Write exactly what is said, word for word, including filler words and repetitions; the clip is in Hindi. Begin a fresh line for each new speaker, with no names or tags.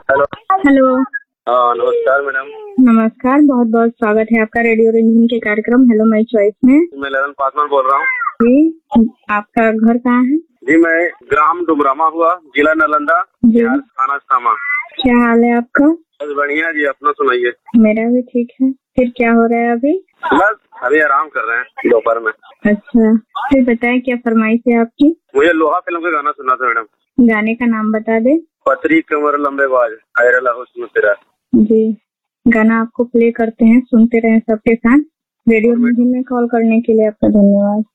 Hello
hello.
हाँ नमस्कार मैडम।
नमस्कार, बहुत बहुत स्वागत है आपका रेडियो रिंगटोन के कार्यक्रम हेलो माई चॉइस में।
मैं ललन पासवान बोल रहा हूँ।
जी, आपका घर कहाँ है?
जी मैं ग्राम डुमरामा हुआ, जिला नालंदा, बिहार, थाना सामा।
क्या हाल है आपका?
बस बढ़िया जी, अपना सुनाइए।
मेरा भी ठीक है। फिर क्या हो रहा है अभी?
बस अभी आराम कर रहे हैं दोपहर में।
अच्छा, फिर बताएं क्या फरमाइश है आपकी?
मुझे लोहा फिल्म का गाना सुनना था मैडम।
गाने का नाम बता दे।
पतरी कमर लंबे बाज आयरला हुस्न तेरा।
जी, गाना आपको प्ले करते हैं, सुनते रहें सबके साथ। रेडियो रिंगटोन में कॉल करने के लिए आपका धन्यवाद।